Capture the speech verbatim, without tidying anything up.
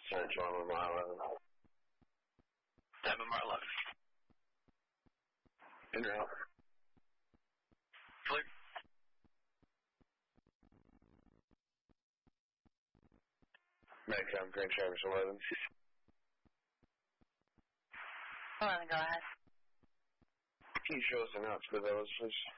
Central M M R eleven. M M R eleven. In route. Clear. Medcom, Grand Traverse eleven. eleven, go ahead. Can you show us an out to the village, please?